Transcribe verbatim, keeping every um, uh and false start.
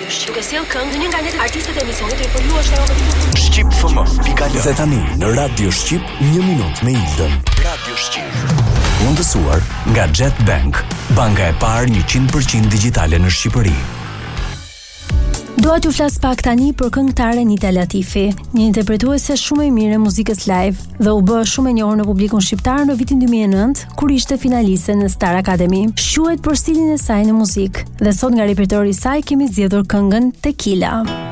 Duke sjell këngë në një nga ne artistët e emisionit, por ju është ajo më ditur. Shqip F M pika l. Dhe tani në Radio Shqip një minutë me Ildën. Radio Shqip. Mundësuar nga Jet Bank, banka e parë një qind përqind digjitale në Shqipëri. Dua t'ju flas pak tani për këngëtaren Nita Latifi, një interpretuese shumë e mirë e muzikës live dhe u bë shumë e njohur në publikun shqiptar në vitin dy mijë e nëntë, kur ishte finaliste në Star Academy. Quhet për stilin e saj në muzikë dhe sot nga repertori i saj kemi zgjedhur këngën Tequila.